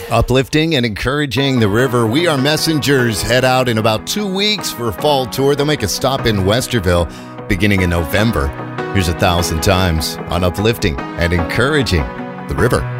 Uplifting and encouraging the river. We Are Messengers head out in about 2 weeks for a fall tour. They'll make a stop in Westerville beginning in November. Here's 1,000 times on uplifting and encouraging the river.